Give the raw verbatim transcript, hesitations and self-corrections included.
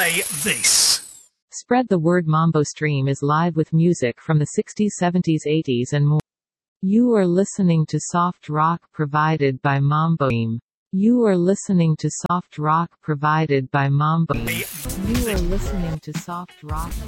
play this. Spread the word. Mambo Stream is live with music from the sixties, seventies, eighties and more. You are listening to soft rock provided by Mambo Stream. You are listening to soft rock provided by Mambo Stream. You are listening to soft rock